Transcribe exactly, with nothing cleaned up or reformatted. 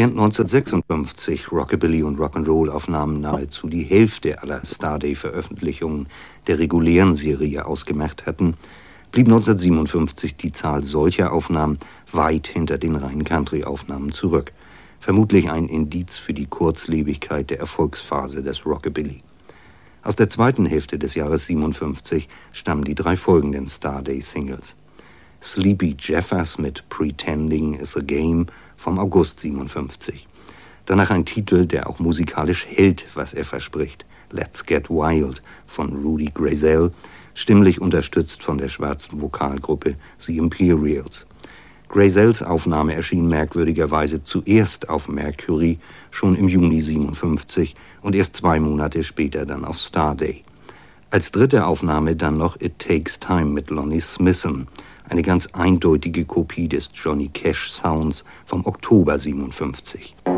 Während neunzehnhundertsechsundfünfzig Rockabilly- und Rock'n'Roll-Aufnahmen nahezu die Hälfte aller Starday-Veröffentlichungen der regulären Serie ausgemacht hatten, blieb neunzehnhundertsiebenundfünfzig die Zahl solcher Aufnahmen weit hinter den reinen Country-Aufnahmen zurück. Vermutlich ein Indiz für die Kurzlebigkeit der Erfolgsphase des Rockabilly. Aus der zweiten Hälfte des Jahres siebenundfünfzig stammen die drei folgenden Starday-Singles. Sleepy Jeffers mit Pretending is a Game vom August siebenundfünfzig. Danach ein Titel, der auch musikalisch hält, was er verspricht. Let's Get Wild von Rudy Grazell, stimmlich unterstützt von der schwarzen Vokalgruppe The Imperials. Grazells Aufnahme erschien merkwürdigerweise zuerst auf Mercury, schon im Juni siebenundfünfzig und erst zwei Monate später dann auf Starday. Als dritte Aufnahme dann noch It Takes Time mit Lonnie Smithson, eine ganz eindeutige Kopie des Johnny Cash Sounds vom Oktober siebenundfünfzig.